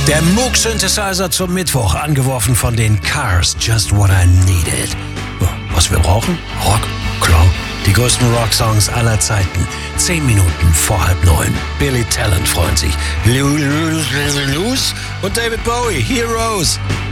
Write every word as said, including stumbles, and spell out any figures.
Der Moog-Synthesizer zum Mittwoch, angeworfen von den Cars, Just What I Needed. Was wir brauchen? Rock, klar. Die größten Rock-Songs aller Zeiten. Zehn Minuten vor halb neun. Billy Talent freut sich. Lose und David Bowie, Heroes.